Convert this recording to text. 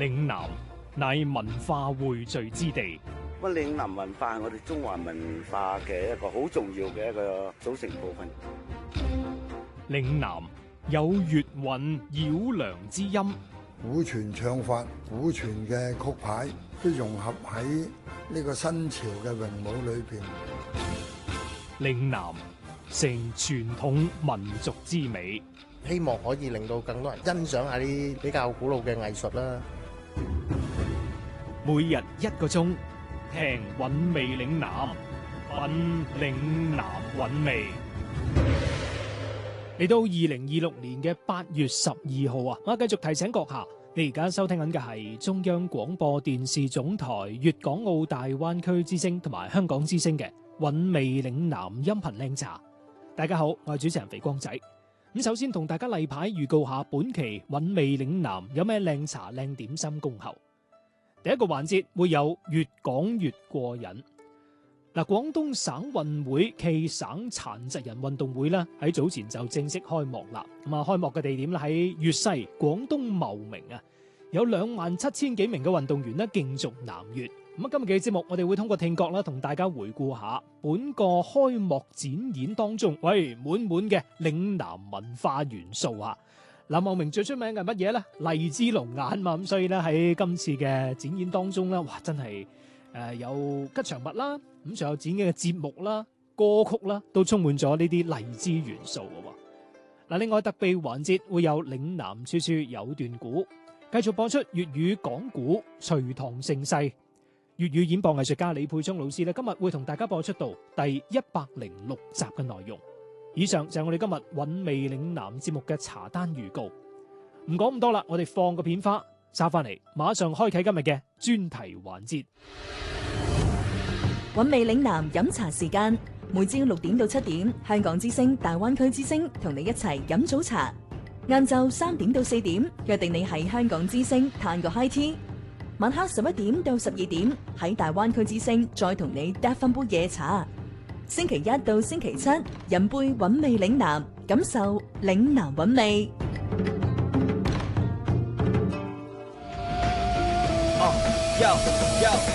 嶺南乃文化匯聚之地。 咁嶺南文化係我哋中華文化嘅一個好重要嘅一個組成部分。 嶺南有粵韻繞梁之音， 古傳唱法、古傳嘅曲牌都融合喺呢個新潮嘅詠舞裏邊。 嶺南成傳統民族之美， 希望可以令到更多人欣賞下啲比較古老嘅藝術啦。 每日1個鐘，聽韻味嶺南，品嶺南韻味。嚟到2026年嘅8月12號啊！我繼續提醒閣下，你而家收聽緊嘅係中央廣播電視總台粵港澳大灣區之聲同埋香港之聲嘅韻味嶺南音頻靚茶。大家好，我係主持人肥光仔。咁首先同大家例牌預告下本期韻味嶺南有咩靚茶靚點心恭候。第一個環節會有越講越過癮。嗱，廣東省運會暨省殘疾人運動會咧喺早前就正式開幕啦。咁啊，開幕嘅地點咧喺粵西廣東茂名啊，有27000幾名嘅運動員咧競逐南越。咁啊，今日嘅節目我哋會通過聽覺啦，同大家回顧下本個開幕展演當中，滿滿嘅嶺南文化元素啊！嗱，茂名最出名嘅乜嘢咧？荔枝龍眼嘛，咁所以咧喺今次嘅展演當中咧，哇，真係有吉祥物啦，咁仲有展演嘅節目啦、歌曲啦，都充滿咗呢啲荔枝元素嘅。嗱，另外特備環節會有嶺南處處有段古，繼續播出粵語講古隋唐盛世。粵語演播藝術家李沛聰老師咧，今日會同大家播出到第106集嘅內容。以上就係我哋今日韻味嶺南節目嘅茶單預告。唔講咁多啦，我哋放個片花，揸翻嚟，馬上開啟今日嘅專題環節。 韻味嶺南飲茶時間，每朝6點到7點，香港之聲、大灣區之聲同你一齊飲早茶。晏晝3點到4點，約定你喺香港之聲嘆個 high tea。晚黑11點到12點，喺大灣區之聲再同你嗒翻杯夜茶。星期一到星期七，飲杯韻味嶺南，感受嶺南韻味。